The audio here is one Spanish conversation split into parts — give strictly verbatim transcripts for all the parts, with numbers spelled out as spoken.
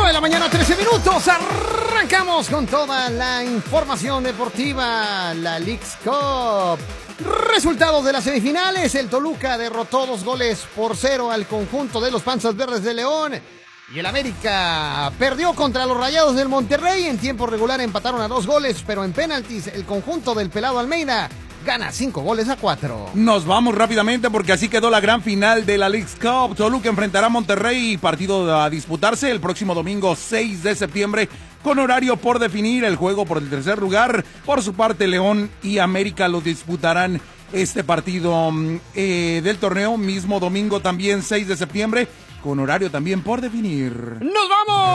nueve de la mañana, trece minutos. Arrancamos con toda la información deportiva. La Leagues Cup. Resultados de las semifinales. El Toluca derrotó dos goles por cero al conjunto de los Panzas Verdes de León. Y el América perdió contra los Rayados del Monterrey. En tiempo regular empataron a dos goles, pero en penaltis el conjunto del Pelado Almeida gana cinco goles a cuatro. Nos vamos rápidamente porque así quedó la gran final de la Leagues Cup. Toluca enfrentará a Monterrey, partido a disputarse el próximo domingo seis de septiembre con horario por definir. El juego por el tercer lugar. Por su parte, León y América lo disputarán este partido eh, del torneo mismo domingo también seis de septiembre con horario también por definir. ¡Nos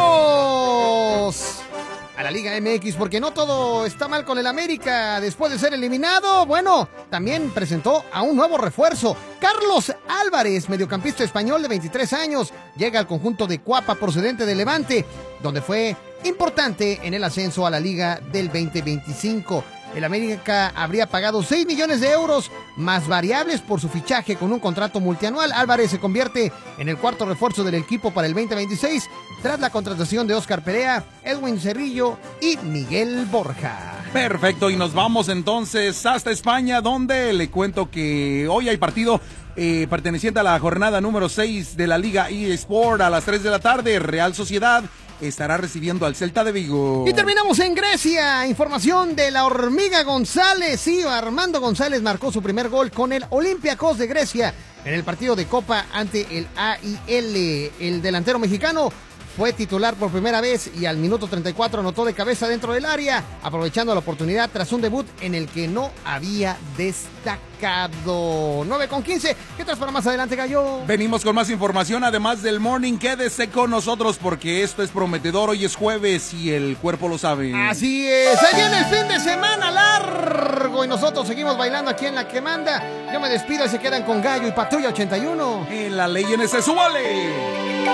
vamos a la Liga M X, porque no todo está mal con el América? Después de ser eliminado, bueno, también presentó a un nuevo refuerzo. Carlos Álvarez, mediocampista español de veintitrés años, llega al conjunto de Cuapa procedente de Levante, donde fue importante en el ascenso a la Liga del veinte veinticinco. El América habría pagado seis millones de euros más variables por su fichaje con un contrato multianual. Álvarez se convierte en el cuarto refuerzo del equipo para el veinte veintiséis tras la contratación de Óscar Perea, Edwin Cerrillo y Miguel Borja. Perfecto, y nos vamos entonces hasta España, donde le cuento que hoy hay partido eh, perteneciente a la jornada número seis de la Liga eSport a las tres de la tarde. Real Sociedad estará recibiendo al Celta de Vigo. Y terminamos en Grecia. Información de la Hormiga González. Sí, Armando González marcó su primer gol con el Olympiacos de Grecia en el partido de Copa ante el A I L. El delantero mexicano fue titular por primera vez y al minuto treinta y cuatro anotó de cabeza dentro del área, aprovechando la oportunidad tras un debut en el que no había destacado. nueve con quince. ¿Qué traes para más adelante, Gallo? Venimos con más información, además del Morning. Quédese con nosotros porque esto es prometedor. Hoy es jueves y el cuerpo lo sabe. Así es. Ahí viene el fin de semana largo y nosotros seguimos bailando aquí en La Que Manda. Yo me despido y se quedan con Gallo y Patrulla ochenta y uno. En la ley en ese, súbale.